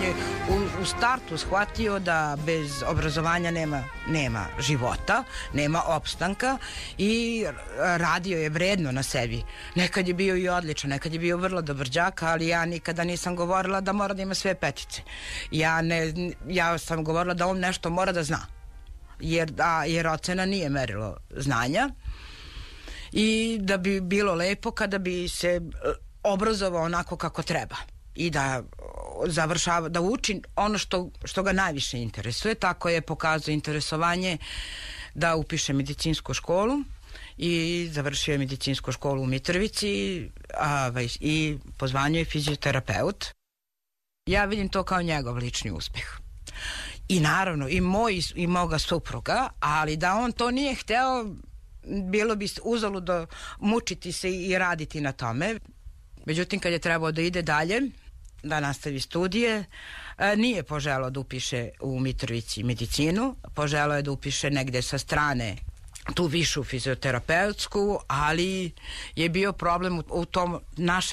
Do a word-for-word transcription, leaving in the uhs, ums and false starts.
je u, u startu shvatio da bez obrazovanja nema, nema života, nema opstanka i radio je vredno na sebi. Nekad je bio i odličan, nekad je bio vrlo dobar đak, ali ja nikada nisam govorila da mora da ima sve petice. Ja, ne, ja sam govorila da on nešto mora da zna, jer, a, jer ocena nije merilo znanja i da bi bilo lepo kada bi se obrazovao onako kako treba i da završava, da uči ono što, što ga najviše interesuje. Tako je pokazao interesovanje da upiše medicinsku školu i završio je medicinsku školu u Mitrovici a, i po zvanju je fizioterapeut. Ja vidim to kao njegov lični uspeh. I naravno i moj i moga supruga, ali da on to nije hteo, bilo bi uzaludno mučiti se i raditi na tome. Međutim, kad je trebao da ide dalje, da nastavi studije, nije poželao da upiše u Mitrovici medicinu, poželao je da upiše negde sa strane tu višu fizioterapeutsku, ali je bio problem u, u tom našem